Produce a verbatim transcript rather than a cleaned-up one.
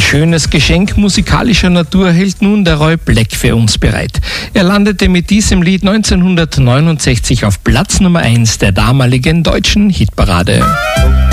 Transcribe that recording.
schönes Geschenk musikalischer Natur hält nun der Roy Black für uns bereit. Er landete mit diesem Lied neunzehnhundertneunundsechzig auf Platz Nummer eins der damaligen deutschen Hitparade.